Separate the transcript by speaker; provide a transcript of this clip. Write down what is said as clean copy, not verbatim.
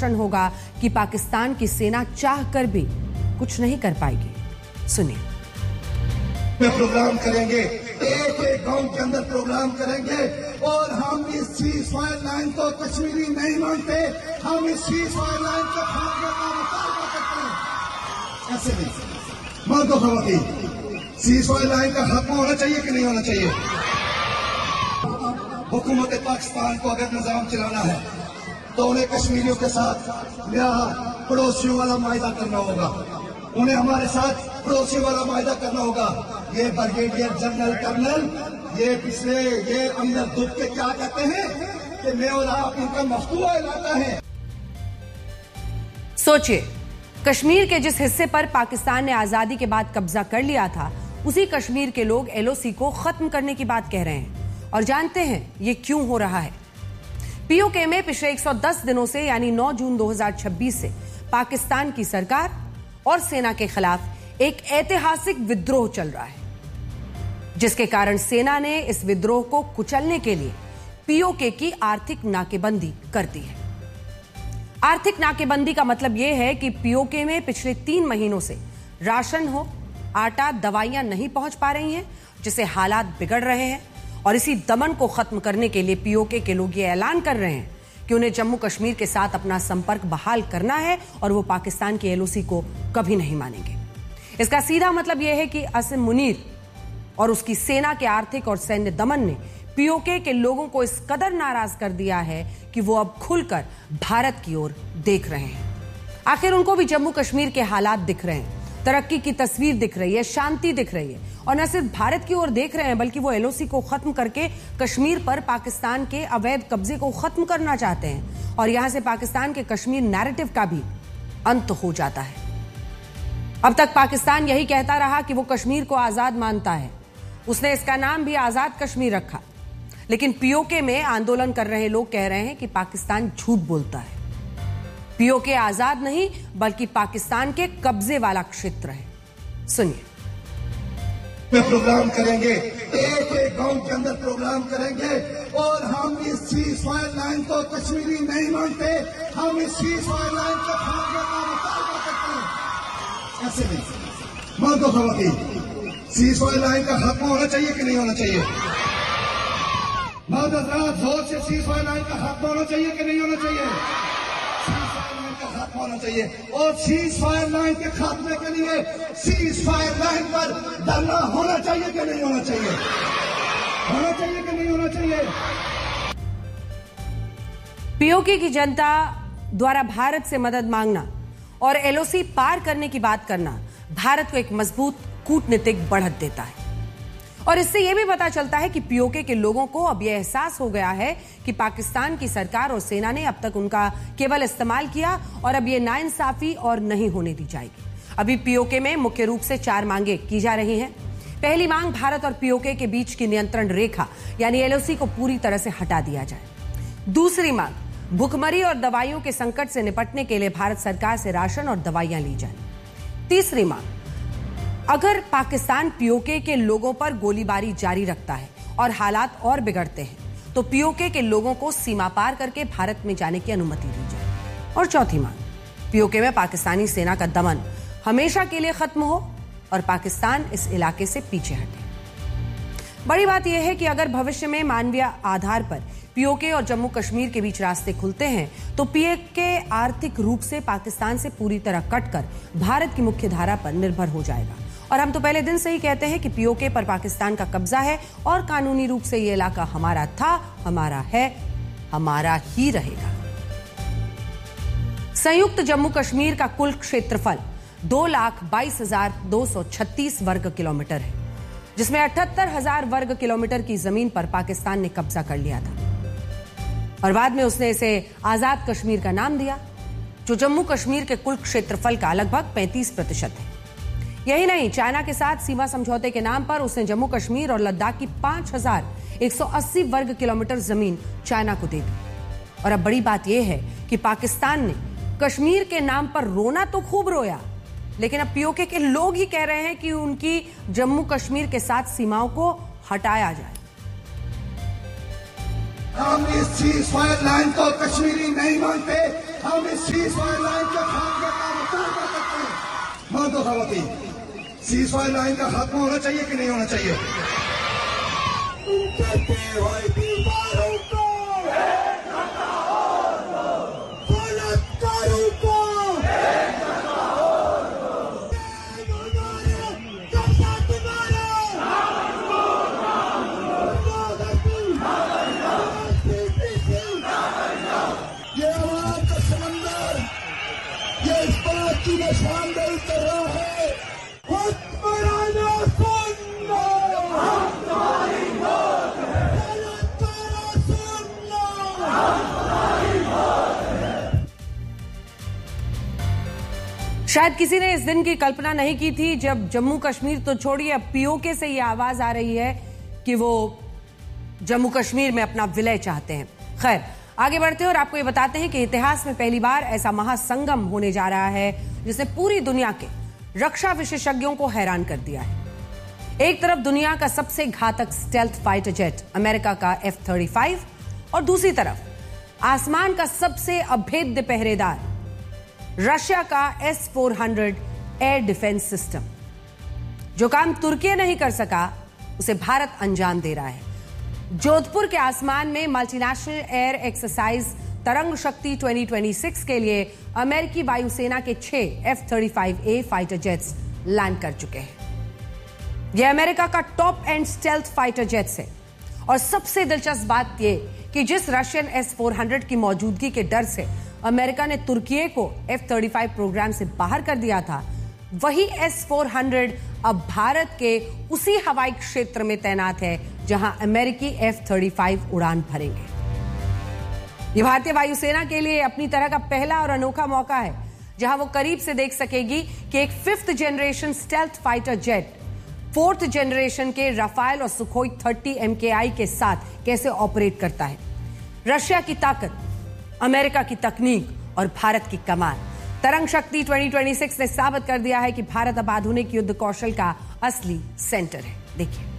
Speaker 1: प्रदर्शन होगा कि पाकिस्तान की सेना चाह कर भी कुछ नहीं कर पाएगी। सुनिए।
Speaker 2: प्रोग्राम करेंगे, एक एक गांव के अंदर प्रोग्राम करेंगे और हम इस सीज़फायर लाइन को कश्मीरी नहीं मानते, हम इस सीज़फायर लाइन को फाड़ने का मुतालबा करते हैं। ऐसे नहीं मान दो खवातीन, सीज़फायर लाइन का खत्म होना चाहिए कि नहीं होना चाहिए? हुकूमत पाकिस्तान को अगर निजाम चलाना है तो उन्हें कश्मीरियों के साथ यहाँ पड़ोसियों वाला मायदा करना होगा, उन्हें हमारे साथ पड़ोसियों वाला मायदा करना होगा। ये ब्रिगेडियर जनरल कर्नल ये अंदर दुख के क्या कहते हैं कि मैं और आप इनका मफतूआ इलाका है।
Speaker 1: सोचिए, कश्मीर के जिस हिस्से पर पाकिस्तान ने आजादी के बाद कब्जा कर लिया था, उसी कश्मीर के लोग एलओसी को खत्म करने की बात कह रहे हैं। और जानते हैं ये क्यों हो रहा है? पीओके में पिछले 110 दिनों से यानी 9 जून 2026 से पाकिस्तान की सरकार और सेना के खिलाफ एक ऐतिहासिक विद्रोह चल रहा है, जिसके कारण सेना ने इस विद्रोह को कुचलने के लिए पीओके की आर्थिक नाकेबंदी कर दी है। आर्थिक नाकेबंदी का मतलब यह है कि पीओके में पिछले 3 महीनों से राशन हो, आटा, दवाइयां नहीं पहुंच पा रही हैं, जिससे हालात बिगड़ रहे हैं। और इसी दमन को खत्म करने के लिए पीओके के लोग ये ऐलान कर रहे हैं कि उन्हें जम्मू कश्मीर के साथ अपना संपर्क बहाल करना है और वो पाकिस्तान की एलओसी को कभी नहीं मानेंगे। इसका सीधा मतलब यह है कि असीम मुनीर और उसकी सेना के आर्थिक और सैन्य दमन ने पीओके के लोगों को इस कदर नाराज कर दिया है कि वो अब खुलकर भारत की ओर देख रहे हैं। आखिर उनको भी जम्मू कश्मीर के हालात दिख रहे हैं, तरक्की की तस्वीर दिख रही है, शांति दिख रही है। और न सिर्फ भारत की ओर देख रहे हैं, बल्कि वो एलओसी को खत्म करके कश्मीर पर पाकिस्तान के अवैध कब्जे को खत्म करना चाहते हैं और यहां से पाकिस्तान के कश्मीर नैरेटिव का भी अंत हो जाता है। अब तक पाकिस्तान यही कहता रहा कि वो कश्मीर को आजाद मानता है, उसने इसका नाम भी आजाद कश्मीर रखा। लेकिन पीओके में आंदोलन कर रहे लोग कह रहे हैं कि पाकिस्तान झूठ बोलता है। पीओके आजाद नहीं बल्कि पाकिस्तान के कब्जे वाला क्षेत्र है। सुनिए।
Speaker 2: प्रोग्राम करेंगे, एक एक गांव के अंदर प्रोग्राम करेंगे और हम इस सीज़फायर लाइन को कश्मीरी नहीं मानते, हम इस सीज़फायर लाइन को फाड़ने का मुतालबा करते हैं। ऐसे नहीं मान दो खवातीन, सीज़फायर लाइन का खत्म होना चाहिए कि नहीं होना चाहिए? जोर से सीज़फायर लाइन का खत्म होना चाहिए कि नहीं होना चाहिए? सीज़फायर लाइन का खत्म होना चाहिए और सीज़फायर लाइन के खात्मे के लिए सीज़फायर लाइन पर धरना होना चाहिए कि नहीं होना चाहिए? होना चाहिए कि नहीं होना चाहिए?
Speaker 1: पीओके की जनता द्वारा भारत से मदद मांगना और एलओसी पार करने की बात करना भारत को एक मजबूत कूटनीतिक बढ़त देता है। और इससे यह भी पता चलता है कि पीओके के लोगों को अब यह एहसास हो गया है कि पाकिस्तान की सरकार और सेना ने अब तक उनका केवल इस्तेमाल किया और अब यह नाइंसाफी और नहीं होने दी जाएगी। अभी पीओके में मुख्य रूप से 4 मांगे की जा रही हैं। पहली मांग, भारत और पीओके के बीच की नियंत्रण रेखा यानी एलओसी को पूरी तरह से हटा दिया जाए। दूसरी मांग, भुखमरी और दवाइयों के संकट से निपटने के लिए भारत सरकार से राशन और दवाइयां ली जाए। तीसरी मांग, अगर पाकिस्तान पीओके के लोगों पर गोलीबारी जारी रखता है और हालात और बिगड़ते हैं तो पीओके के लोगों को सीमा पार करके भारत में जाने की अनुमति दी जाए। और चौथी मांग, पीओके में पाकिस्तानी सेना का दमन हमेशा के लिए खत्म हो और पाकिस्तान इस इलाके से पीछे हटे। बड़ी बात यह है कि अगर भविष्य में मानवीय आधार पर पीओके और जम्मू कश्मीर के बीच रास्ते खुलते हैं तो पीओके आर्थिक रूप से पाकिस्तान से पूरी तरह कटकर भारत की मुख्य धारा पर निर्भर हो जाएगा। और हम तो पहले दिन से ही कहते हैं कि पीओके पर पाकिस्तान का कब्जा है और कानूनी रूप से यह इलाका हमारा था, हमारा है, हमारा ही रहेगा। संयुक्त जम्मू कश्मीर का कुल क्षेत्रफल 2,22,236 वर्ग किलोमीटर है, जिसमें 78,000 वर्ग किलोमीटर की जमीन पर पाकिस्तान ने कब्जा कर लिया था और बाद में उसने इसे आजाद कश्मीर का नाम दिया, जो जम्मू कश्मीर के कुल क्षेत्रफल का लगभग 35% है। यही नहीं, चाइना के साथ सीमा समझौते के नाम पर उसने जम्मू कश्मीर और लद्दाख की 5,180 वर्ग किलोमीटर जमीन चाइना को दे दी। और अब बड़ी बात यह है कि पाकिस्तान ने कश्मीर के नाम पर रोना तो खूब रोया, लेकिन अब पीओके के लोग ही कह रहे हैं कि उनकी जम्मू कश्मीर के साथ सीमाओं को हटाया जाए।
Speaker 2: हम इस सीज़फायर लाइन को कश्मीरी नहीं मानते, हम इस सीज़फायर लाइन के खात्मे का मुतालबा करते हैं। मर्द और ख़वातीन, सीज़फायर लाइन का खात्मा होना चाहिए कि नहीं होना चाहिए? की निशानदेही कर रहा है।
Speaker 1: शायद किसी ने इस दिन की कल्पना नहीं की थी जब जम्मू कश्मीर तो छोड़िए, अब पीओके से यह आवाज आ रही है कि वो जम्मू कश्मीर में अपना विलय चाहते हैं। खैर, आगे बढ़ते हैं और आपको ये बताते हैं कि इतिहास में पहली बार ऐसा महासंगम होने जा रहा है जिसने पूरी दुनिया के रक्षा विशेषज्ञों को हैरान कर दिया है। एक तरफ दुनिया का सबसे घातक स्टेल्थ फाइटर जेट अमेरिका का F-35 और दूसरी तरफ आसमान का सबसे अभेद्य पहरेदार रशिया का S-400 एयर डिफेंस सिस्टम। जो काम तुर्की नहीं कर सका उसे भारत अंजाम दे रहा है। जोधपुर के आसमान में मल्टीनेशनल एयर एक्सरसाइज तरंग शक्ति 2026 के लिए अमेरिकी वायुसेना के 6 F-35A फाइटर जेट्स लैंड कर चुके हैं। यह अमेरिका का top and stealth fighter jets है और सबसे दिलचस्प बात यह कि जिस रशियन S-400 की मौजूदगी के डर से अमेरिका ने तुर्की को F-35 प्रोग्राम से बाहर कर दिया था, वही S-400 अब भारत के उसी हवाई क्षेत्र में तैनात है जहां अमेरिकी F-35 उड़ान भरेंगे। यह भारतीय वायुसेना के लिए अपनी तरह का पहला और अनोखा मौका है जहां वो करीब से देख सकेगी कि एक 5th generation stealth fighter jet 4th generation के राफेल और सुखोई 30 MKI के साथ कैसे ऑपरेट करता है। रशिया की ताकत, अमेरिका की तकनीक और भारत की कमाल। तरंग शक्ति 2026 ने साबित कर दिया है कि भारत अब आधुनिक युद्ध कौशल का असली सेंटर है। देखिए।